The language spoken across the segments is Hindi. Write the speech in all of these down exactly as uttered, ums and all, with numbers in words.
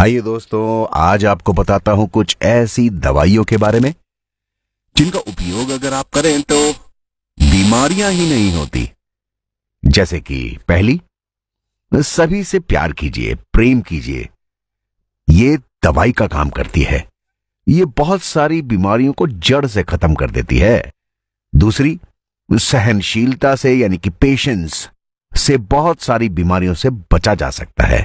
आइए दोस्तों, आज आपको बताता हूं कुछ ऐसी दवाइयों के बारे में जिनका उपयोग अगर आप करें तो बीमारियां ही नहीं होती। जैसे कि पहली, सभी से प्यार कीजिए, प्रेम कीजिए। ये दवाई का काम करती है। ये बहुत सारी बीमारियों को जड़ से खत्म कर देती है। दूसरी, सहनशीलता से यानी कि पेशेंस से बहुत सारी बीमारियों से बचा जा सकता है।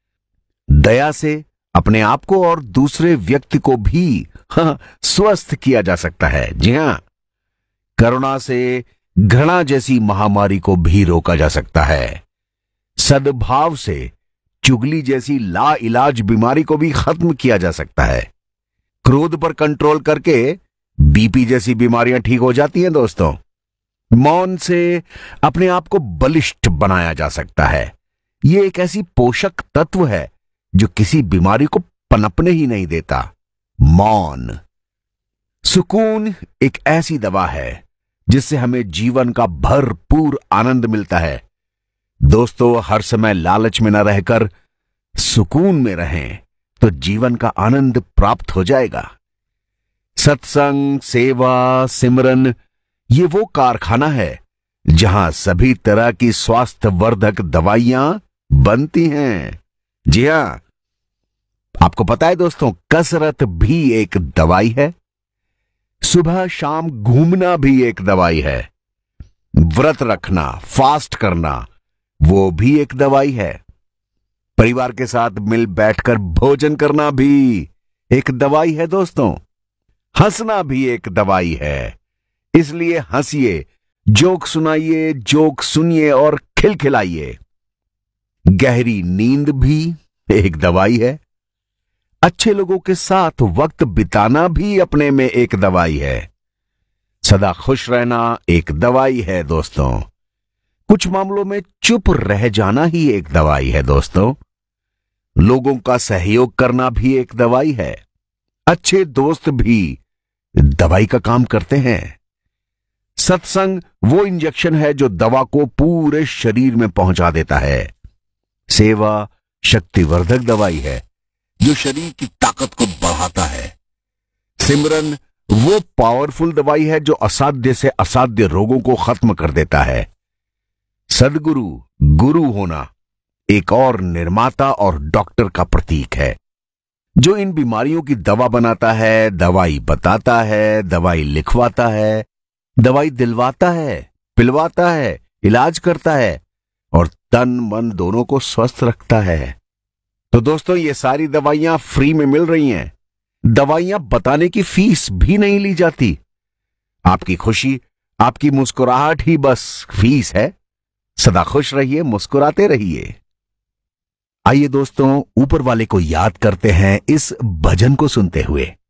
दया से अपने आप को और दूसरे व्यक्ति को भी हाँ, स्वस्थ किया जा सकता है। जी हां, करुणा से घृणा जैसी महामारी को भी रोका जा सकता है। सद्भाव से चुगली जैसी लाइलाज बीमारी को भी खत्म किया जा सकता है। क्रोध पर कंट्रोल करके बीपी जैसी बीमारियां ठीक हो जाती हैं। दोस्तों, मौन से अपने आप को बलिष्ठ बनाया जा सकता है। यह एक ऐसी पोषक तत्व है जो किसी बीमारी को पनपने ही नहीं देता। मौन। सुकून एक ऐसी दवा है जिससे हमें जीवन का भरपूर आनंद मिलता है। दोस्तों, हर समय लालच में न रहकर सुकून में रहें तो जीवन का आनंद प्राप्त हो जाएगा। सत्संग, सेवा, सिमरन ये वो कारखाना है जहां सभी तरह की स्वास्थ्यवर्धक दवाइयां बनती हैं। जी हां, आपको पता है दोस्तों, कसरत भी एक दवाई है। सुबह शाम घूमना भी एक दवाई है। व्रत रखना, फास्ट करना, वो भी एक दवाई है। परिवार के साथ मिल बैठकर भोजन करना भी एक दवाई है। दोस्तों, हंसना भी एक दवाई है। इसलिए हंसिए, जोक सुनाइए, जोक सुनिए और खिलखिलाइए। गहरी नींद भी एक दवाई है। अच्छे लोगों के साथ वक्त बिताना भी अपने में एक दवाई है। सदा खुश रहना एक दवाई है। दोस्तों, कुछ मामलों में चुप रह जाना ही एक दवाई है। दोस्तों, लोगों का सहयोग करना भी एक दवाई है। अच्छे दोस्त भी दवाई का काम करते हैं। सत्संग वो इंजेक्शन है जो दवा को पूरे शरीर में पहुंचा देता है। सेवा शक्तिवर्धक दवाई है जो शरीर की ताकत को बढ़ाता है। सिमरन वो पावरफुल दवाई है जो असाध्य से असाध्य रोगों को खत्म कर देता है। सद्गुरु, गुरु होना एक और निर्माता और डॉक्टर का प्रतीक है जो इन बीमारियों की दवा बनाता है, दवाई बताता है, दवाई लिखवाता है, दवाई दिलवाता है, पिलवाता है, इलाज करता है और तन मन दोनों को स्वस्थ रखता है। तो दोस्तों, ये सारी दवाइयां फ्री में मिल रही हैं। दवाइयां बताने की फीस भी नहीं ली जाती। आपकी खुशी, आपकी मुस्कुराहट ही बस फीस है। सदा खुश रहिए, मुस्कुराते रहिए। आइए दोस्तों, ऊपर वाले को याद करते हैं इस भजन को सुनते हुए।